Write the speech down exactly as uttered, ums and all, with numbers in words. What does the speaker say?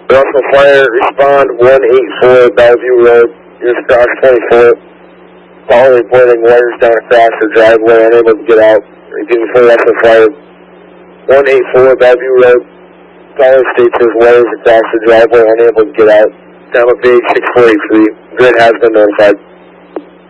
Russell Fire, respond one eight four Bellevue Road, just across twenty-four. Caller reporting wires down across the driveway, unable to get out. Repeating for Russell Fire, one eight four Bellevue Road. Caller states his wires across the driveway, unable to get out. Tampa Bay six four eight three. Grid has been notified.